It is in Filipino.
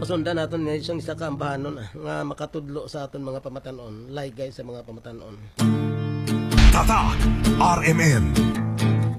masundan naton ni isang isa ka ambahanon nga makatudlo sa aton mga pamatanon. Like guys sa mga pamatanon. Tatak RMN